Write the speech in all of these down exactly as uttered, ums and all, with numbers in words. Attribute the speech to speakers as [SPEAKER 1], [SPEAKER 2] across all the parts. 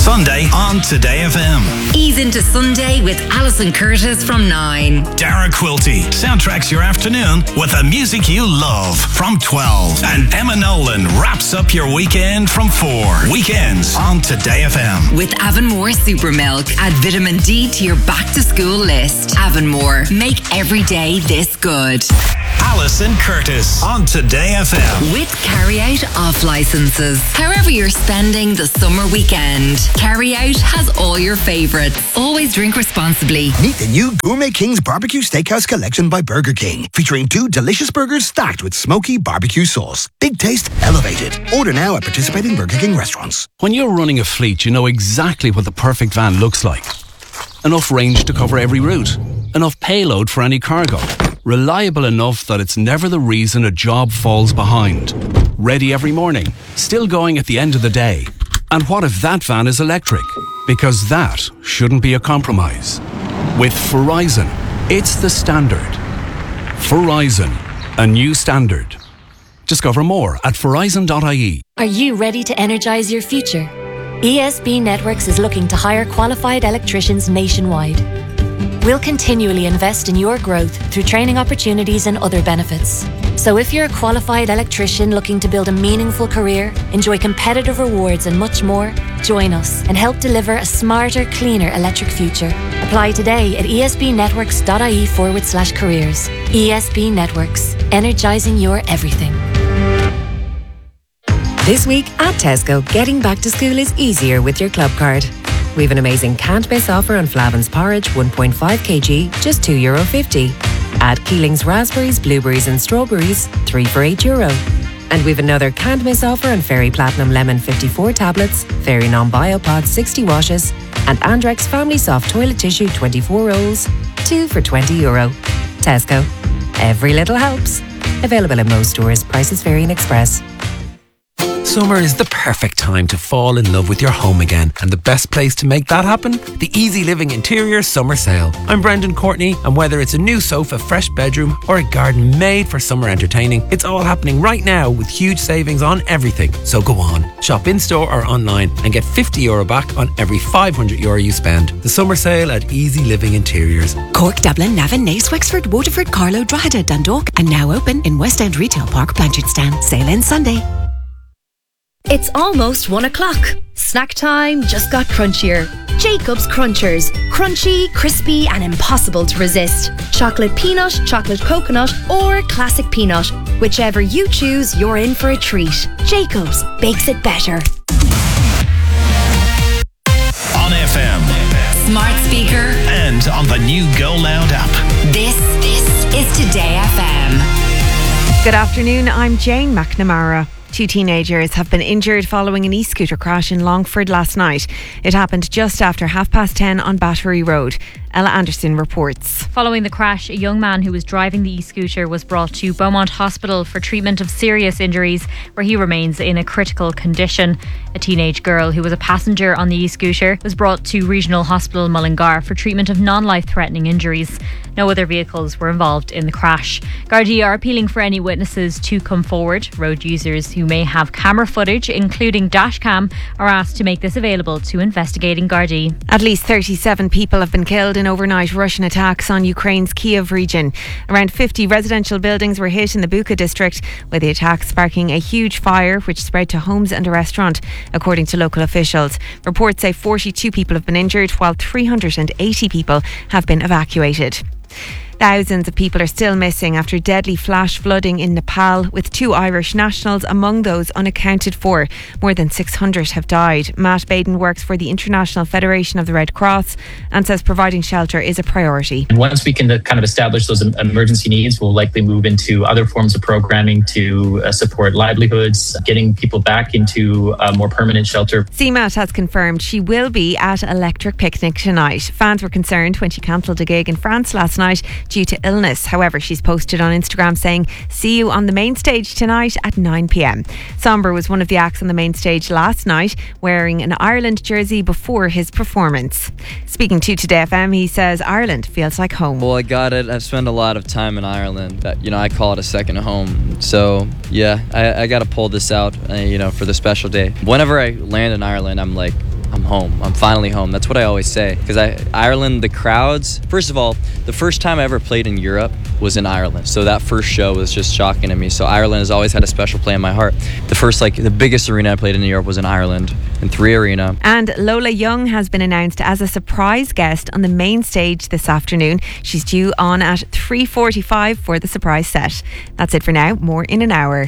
[SPEAKER 1] Sunday on Today F M.
[SPEAKER 2] Ease into Sunday with Alison Curtis from nine.
[SPEAKER 1] Dara Quilty soundtracks your afternoon with the music you love from twelve. And Emma Nolan wraps up your weekend from four. Weekends on Today F M.
[SPEAKER 2] With Avonmore Super Milk, add vitamin D to your back to school list. Avonmore, make every day this good.
[SPEAKER 1] Alison Curtis on Today F M.
[SPEAKER 2] With Carry Out off licenses. However you're spending the summer weekend, Carry Out has all your favourites. Always drink responsibly.
[SPEAKER 3] Meet the new Gourmet King's Barbecue Steakhouse Collection by Burger King, featuring two delicious burgers stacked with smoky barbecue sauce. Big taste, elevated. Order now at participating Burger King restaurants.
[SPEAKER 4] When you're running a fleet, you know exactly what the perfect van looks like. Enough range to cover every route. Enough payload for any cargo. Reliable enough that it's never the reason a job falls behind. Ready every morning. Still going at the end of the day. And what if that van is electric? Because that shouldn't be a compromise. With Verizon, it's the standard. Verizon, a new standard. Discover more at verizon dot I E.
[SPEAKER 5] Are you ready to energise your future? E S B Networks is looking to hire qualified electricians nationwide. We'll continually invest in your growth through training opportunities and other benefits. So if you're a qualified electrician looking to build a meaningful career, enjoy competitive rewards and much more, join us and help deliver a smarter, cleaner electric future. Apply today at esbnetworks.ie forward slash careers. E S B Networks, energising your everything.
[SPEAKER 6] This week at Tesco, getting back to school is easier with your club card. We have an amazing can't miss offer on Flavin's porridge, one point five kilograms, just two euro fifty. Add Keeling's raspberries, blueberries and strawberries, three for eight euro. And we've another can't miss offer on Fairy Platinum Lemon fifty-four tablets, Fairy Non-Bio Pod sixty washes, and Andrex Family Soft Toilet Tissue twenty-four rolls, two for twenty euro. Tesco. Every little helps. Available in most stores. Prices vary in Express.
[SPEAKER 7] Summer is the perfect time to fall in love with your home again, and the best place to make that happen? The Easy Living Interior Summer Sale. I'm Brendan Courtney, and whether it's a new sofa, fresh bedroom, or a garden made for summer entertaining, it's all happening right now with huge savings on everything. So go on, shop in store or online and get fifty euro back on every five hundred euro you spend. The Summer Sale at Easy Living Interiors.
[SPEAKER 8] Cork, Dublin, Navan, Naas, Wexford, Waterford, Carlow, Drogheda, Dundalk, and now open in West End Retail Park, Blanchardstown. Sale ends Sunday.
[SPEAKER 9] It's almost one o'clock. Snack time just got crunchier. Jacob's Crunchers. Crunchy, crispy and impossible to resist. Chocolate peanut, chocolate coconut or classic peanut. Whichever you choose, you're in for a treat. Jacob's bakes it better.
[SPEAKER 1] On F M.
[SPEAKER 2] Smart speaker.
[SPEAKER 1] And on the new Go Loud app.
[SPEAKER 2] This, this is Today F M.
[SPEAKER 10] Good afternoon, I'm Jane McNamara. Two teenagers have been injured following an e-scooter crash in Longford last night. It happened just after half past ten on Battery Road. Ella Anderson reports.
[SPEAKER 11] Following the crash, a young man who was driving the e-scooter was brought to Beaumont Hospital for treatment of serious injuries, where he remains in a critical condition. A teenage girl who was a passenger on the e-scooter was brought to Regional Hospital Mullingar for treatment of non-life-threatening injuries. No other vehicles were involved in the crash. Gardaí are appealing for any witnesses to come forward. Road users who may have camera footage, including dash cam, are asked to make this available to investigating Gardaí.
[SPEAKER 10] At least thirty-seven people have been killed in overnight Russian attacks on Ukraine's Kiev region. Around fifty residential buildings were hit in the Bucha district, with the attack sparking a huge fire which spread to homes and a restaurant, according to local officials. Reports say forty-two people have been injured, while three hundred eighty people have been evacuated. Thousands of people are still missing after deadly flash flooding in Nepal, with two Irish nationals among those unaccounted for. More than six hundred have died. Matt Baden works for the International Federation of the Red Cross and says providing shelter is a priority.
[SPEAKER 12] And once we can kind of establish those emergency needs, we'll likely move into other forms of programming to uh, support livelihoods, getting people back into uh, more permanent shelter.
[SPEAKER 10] C M A T has confirmed she will be at Electric Picnic tonight. Fans were concerned when she cancelled a gig in France last night due to illness. However, she's posted on Instagram saying, "See you on the main stage tonight at nine p.m. Somber was one of the acts on the main stage last night, wearing an Ireland jersey before his performance. Speaking to Today F M, he says Ireland feels like home.
[SPEAKER 13] Well, I got it. I've spent a lot of time in Ireland. That, you know, I call it a second home. So, yeah, I, I got to pull this out, uh, you know, for the special day. Whenever I land in Ireland, I'm like I'm home. I'm finally home. That's what I always say. Because I Ireland, the crowds, first of all, the first time I ever played in Europe was in Ireland. So that first show was just shocking to me. So Ireland has always had a special place in my heart. The first, like, the biggest arena I played in Europe was in Ireland, in Three Arena.
[SPEAKER 10] And Lola Young has been announced as a surprise guest on the main stage this afternoon. She's due on at three forty-five for the surprise set. That's it for now. More in an hour.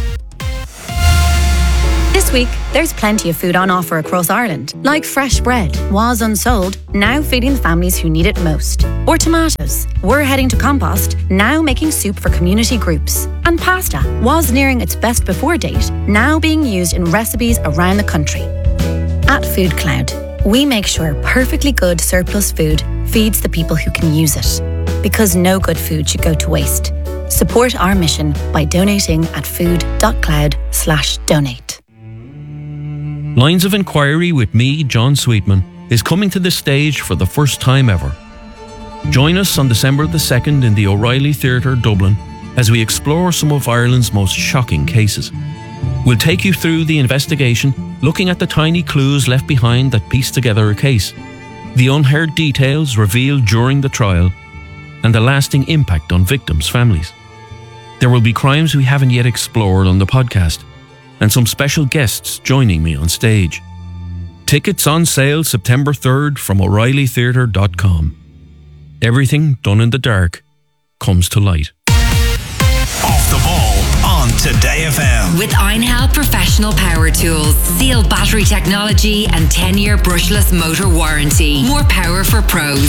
[SPEAKER 14] This week, there's plenty of food on offer across Ireland, like fresh bread, was unsold, now feeding the families who need it most. Or tomatoes, we're heading to compost, now making soup for community groups. And pasta, was nearing its best before date, now being used in recipes around the country. At Food Cloud, we make sure perfectly good surplus food feeds the people who can use it. Because no good food should go to waste. Support our mission by donating at food.cloud slash donate.
[SPEAKER 15] Lines of Inquiry with me, John Sweetman, is coming to the stage for the first time ever. Join us on December the second in the O'Reilly Theatre, Dublin, as we explore some of Ireland's most shocking cases. We'll take you through the investigation, looking at the tiny clues left behind that piece together a case, the unheard details revealed during the trial, and the lasting impact on victims' families. There will be crimes we haven't yet explored on the podcast, and some special guests joining me on stage. Tickets on sale September third from O'Reilly Theatre dot com. Everything done in the dark comes to light.
[SPEAKER 1] Off the ball on Today F M.
[SPEAKER 2] With Einhell Professional Power Tools. Seal battery technology and ten-year brushless motor warranty. More power for pros.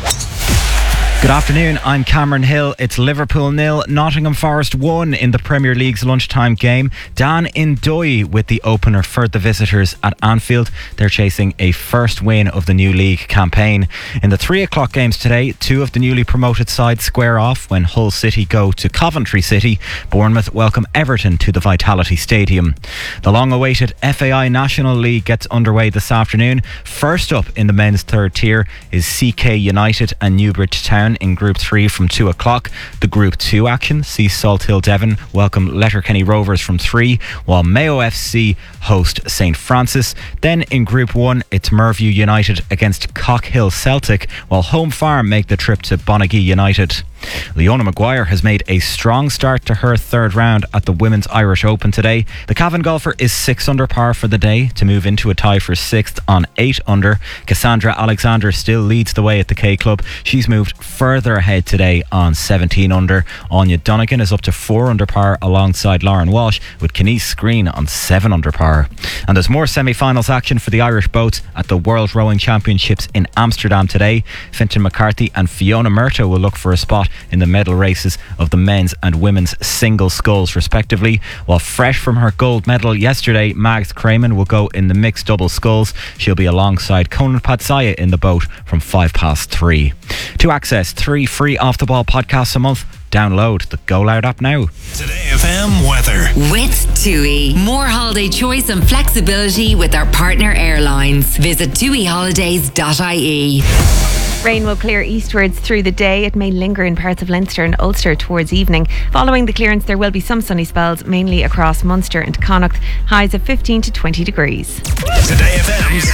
[SPEAKER 16] Good afternoon, I'm Cameron Hill. It's Liverpool nil, Nottingham Forest one in the Premier League's lunchtime game. Dan Indoy with the opener for the visitors at Anfield. They're chasing a first win of the new league campaign. In the three o'clock games today, two of the newly promoted sides square off when Hull City go to Coventry City. Bournemouth welcome Everton to the Vitality Stadium. The long-awaited F A I National League gets underway this afternoon. First up in the men's third tier is C K United and Newbridge Town in Group three from two o'clock. The Group two action sees Salthill Devon welcome Letterkenny Rovers from three, while Mayo F C host Saint Francis. Then in Group one, it's Merview United against Cockhill Celtic, while Home Farm make the trip to Bonaghy United. Leona Maguire has made a strong start to her third round at the Women's Irish Open today. The Cavan golfer is six under par for the day to move into a tie for sixth on eight under. Cassandra Alexander still leads the way at the K Club. She's moved further ahead today on seventeen under. Anya Donegan is up to four under par alongside Lauren Walsh, with Kenise Green on seven under par. And there's more semi-finals action for the Irish boats at the World Rowing Championships in Amsterdam today. Fintan McCarthy and Fiona Murto will look for a spot in the medal races of the men's and women's single sculls respectively, while fresh from her gold medal yesterday, Mags Crayman will go in the mixed double sculls. She'll be alongside Conan Patsaya in the boat from five past three. To access three free Off the Ball podcasts a month, download the Go Loud app now.
[SPEAKER 1] Today F M weather.
[SPEAKER 2] With TUI. More holiday choice and flexibility with our partner airlines. Visit tui holidays dot I E.
[SPEAKER 10] Rain will clear eastwards through the day. It may linger in parts of Leinster and Ulster towards evening. Following the clearance, there will be some sunny spells, mainly across Munster and Connacht. Highs of fifteen to twenty degrees.
[SPEAKER 1] Today F M's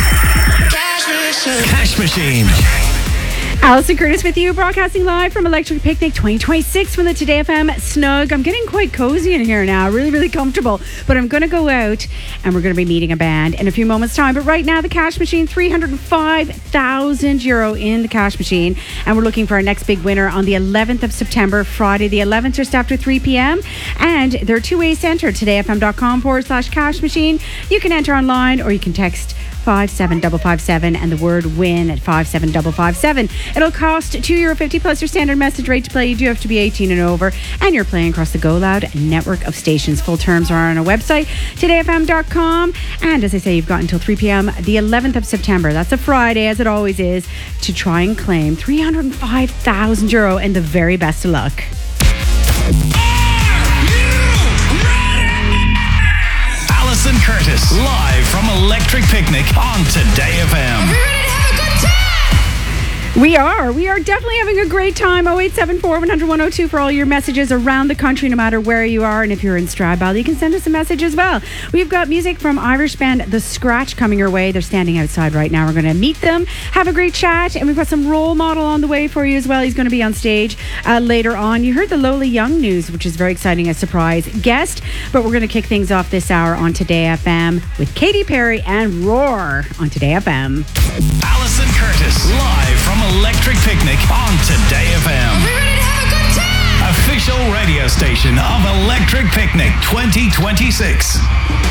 [SPEAKER 1] Cash Machine. Cash Machine.
[SPEAKER 17] Alison Curtis with you, broadcasting live from Electric Picnic twenty twenty-six from the Today F M Snug. I'm getting quite cozy in here now, really, really comfortable. But I'm going to go out and we're going to be meeting a band in a few moments' time. But right now, the Cash Machine, three hundred five thousand euro in the Cash Machine. And we're looking for our next big winner on the eleventh of September, Friday the eleventh, just after three p.m. And there are two ways to enter, todayfm.com forward slash cash machine. You can enter online or you can text five seven five five seven and the word win at five seven five five seven. It'll cost two euro fifty plus your standard message rate to play. You do have to be eighteen and over, and you're playing across the Go Loud network of stations. Full terms are on our website, today f m dot com. And as I say, you've got until three p.m. the eleventh of September, that's a Friday as it always is, to try and claim three hundred five thousand euro, and the very best of luck.
[SPEAKER 1] Alison Curtis, live from Electric Picnic on Today F M.
[SPEAKER 17] We are. We are definitely having a great time. oh eight seven four, one hundred, one oh two for all your messages around the country, no matter where you are. And if you're in Stradbally, you can send us a message as well. We've got music from Irish band The Scratch coming your way. They're standing outside right now. We're going to meet them, have a great chat, and we've got some role model on the way for you as well. He's going to be on stage uh, later on. You heard the Lola Young news, which is very exciting, a surprise guest. But we're going to kick things off this hour on Today F M with Katy Perry and Roar on Today F M.
[SPEAKER 1] Alison Curtis, live from Electric Picnic on Today F M. Are we ready to have a good time? Official radio station of Electric Picnic twenty twenty-six.